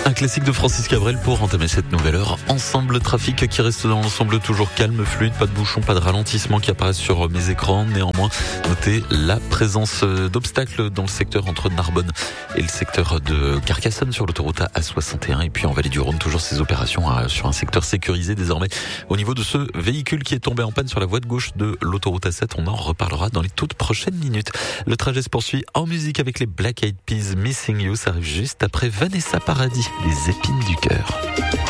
Un classique de Francis Cabrel pour entamer cette nouvelle heure. Ensemble, trafic qui reste dans l'ensemble toujours calme, fluide, pas de bouchons, pas de ralentissement qui apparaissent sur mes écrans. Néanmoins, notez la présence d'obstacles dans le secteur entre Narbonne et le secteur de Carcassonne sur l'autoroute A61. Et puis en Vallée du Rhône, toujours ces opérations sur un secteur sécurisé désormais. Au niveau de ce véhicule qui est tombé en panne sur la voie de gauche de l'autoroute A7, on en reparlera dans les toutes prochaines minutes. Le trajet se poursuit en musique avec les Black Eyed Peas, Missing You. Ça arrive juste après Vanessa Paradis, les épines du cœur.